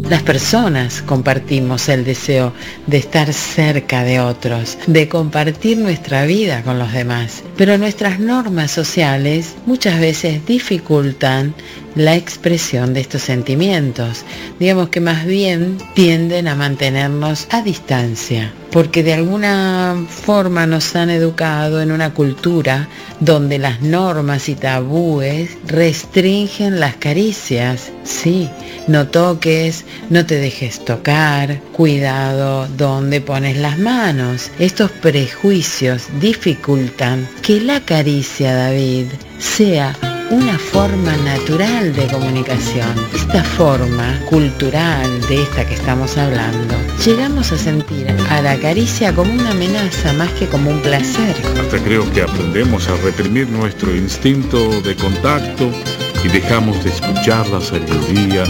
Las personas compartimos el deseo de estar cerca de otros, de compartir nuestra vida con los demás, pero nuestras normas sociales muchas veces dificultan la expresión de estos sentimientos. Digamos que más bien tienden a mantenernos a distancia, porque de alguna forma nos han educado en una cultura donde las normas y tabúes restringen las caricias. Sí, no toques, no te dejes tocar, cuidado donde pones las manos. Estos prejuicios dificultan que la caricia, David, sea una forma natural de comunicación. Esta forma cultural de esta que estamos hablando, llegamos a sentir a la caricia como una amenaza más que como un placer. Hasta creo que aprendemos a reprimir nuestro instinto de contacto y dejamos de escuchar la sabiduría